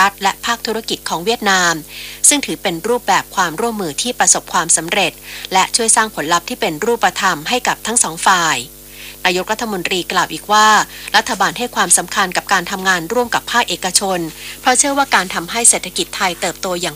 รัฐและภาคธุรกิจของเวียดนามซึ่งถือเป็นรูปแบบความร่วมมือที่ประสบความสำเร็จและช่วยสร้างผลลัพธ์ที่เป็นรูปธรรมให้กับทั้งสองฝ่ายนายกรัฐมนตรีกล่าวอีกว่ารัฐบาลให้ความสำคัญกับการทำงานร่วมกับภาคเอกชนเพราะเชื่อว่าการทำให้เศรษฐกิจไทยเติบโตอย่าง